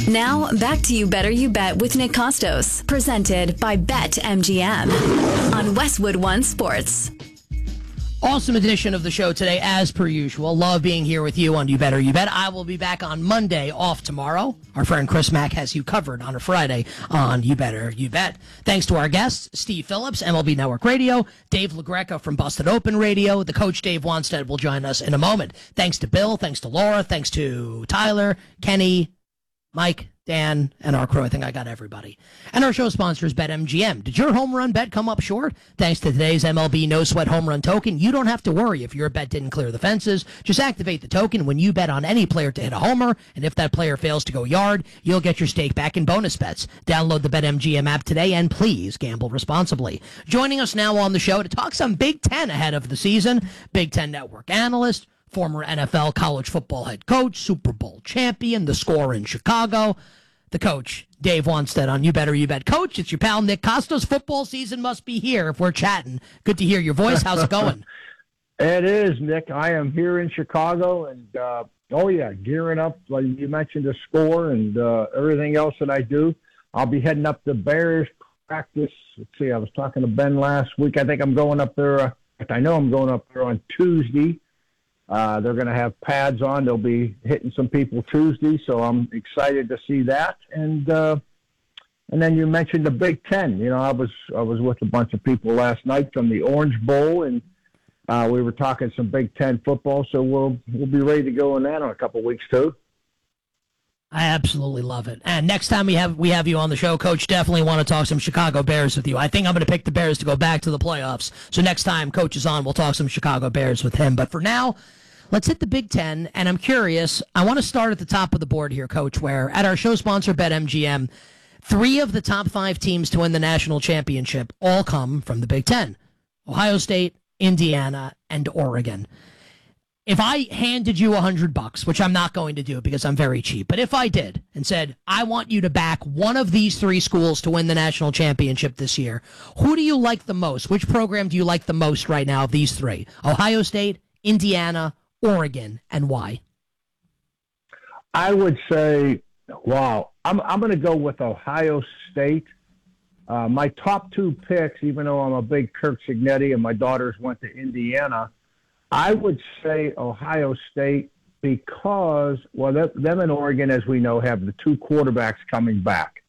Now, back to You Better You Bet with Nick Costos, presented by BetMGM on Westwood One Sports. Awesome edition of the show today, as per usual. Love being here with you on You Better You Bet. I will be back on Monday, off tomorrow. Our friend Chris Mack has you covered on a Friday on You Better You Bet. Thanks to our guests, Steve Phillips, MLB Network Radio, Dave LaGreca from Busted Open Radio. The coach, Dave Wanstead, will join us in a moment. Thanks to Bill, thanks to Laura, thanks to Tyler, Kenny, Mike, Dan, and our crew. I think I got everybody. And our show sponsor is BetMGM. Did your home run bet come up short? Thanks to today's MLB No Sweat Home Run Token, you don't have to worry if your bet didn't clear the fences. Just activate the token when you bet on any player to hit a homer, and if that player fails to go yard, you'll get your stake back in bonus bets. Download the BetMGM app today, and please gamble responsibly. Joining us now on the show to talk some Big Ten ahead of the season, Big Ten Network analyst, former NFL college football head coach, Super Bowl champion, the score in Chicago, the coach, Dave Wanstead on You Better You Bet. Coach, it's your pal Nick Costos. Football season must be here if we're chatting. Good to hear your voice. How's it going? It is, Nick. I am here in Chicago, and, gearing up, like you mentioned, the score and everything else that I do. I'll be heading up to Bears practice. Let's see, I was talking to Ben last week. I think I'm going up there. I know I'm going up there on Tuesday. They're going to have pads on. They'll be hitting some people Tuesday, so I'm excited to see that. And then you mentioned the Big Ten. You know, I was with a bunch of people last night from the Orange Bowl, and we were talking some Big Ten football. So we'll be ready to go in that in a couple of weeks too. I absolutely love it. And next time we have you on the show, Coach, definitely want to talk some Chicago Bears with you. I think I'm going to pick the Bears to go back to the playoffs. So next time Coach is on, we'll talk some Chicago Bears with him. But for now, let's hit the Big Ten. And I'm curious, I want to start at the top of the board here, Coach, where at our show sponsor, BetMGM, 3 of the top 5 teams to win the national championship all come from the Big Ten: Ohio State, Indiana, and Oregon. If I handed you $100, which I'm not going to do because I'm very cheap, but if I did and said, I want you to back one of these 3 schools to win the national championship this year, who do you like the most? Which program do you like the most right now of these 3? Ohio State, Indiana, Oregon, and why? I would say, wow, I'm going to go with Ohio State. My top 2 picks, even though I'm a big Kirk Cignetti and my daughters went to Indiana, I would say Ohio State because, well, them and Oregon, as we know, have the 2 quarterbacks coming back.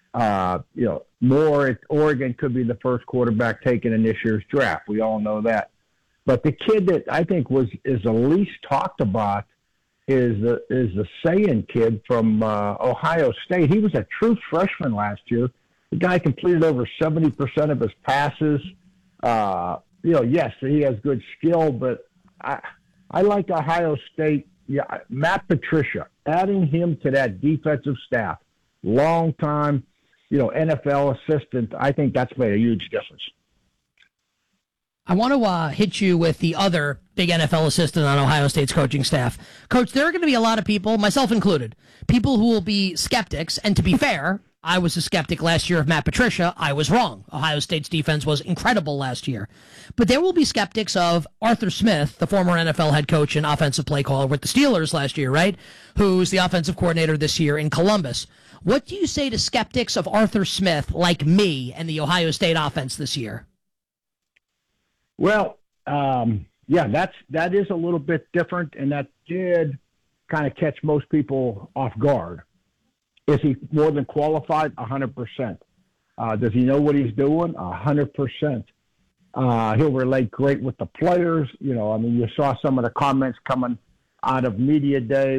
Oregon could be the first quarterback taken in this year's draft. We all know that. But the kid that I think is the least talked about is the Sayan kid from Ohio State. He was a true freshman last year. The guy completed over 70% of his passes. Yes, he has good skill, but I like Ohio State. Yeah, Matt Patricia, adding him to that defensive staff, long time, NFL assistant. I think that's made a huge difference. I want to hit you with the other big NFL assistant on Ohio State's coaching staff. Coach, there are going to be a lot of people, myself included, people who will be skeptics. And to be fair, I was a skeptic last year of Matt Patricia. I was wrong. Ohio State's defense was incredible last year. But there will be skeptics of Arthur Smith, the former NFL head coach and offensive play caller with the Steelers last year, right? Who's the offensive coordinator this year in Columbus. What do you say to skeptics of Arthur Smith like me and the Ohio State offense this year? Well, that is a little bit different, and that did kind of catch most people off guard. Is he more than qualified? 100%. Does he know what he's doing? 100%. He'll relate great with the players. You saw some of the comments coming out of media day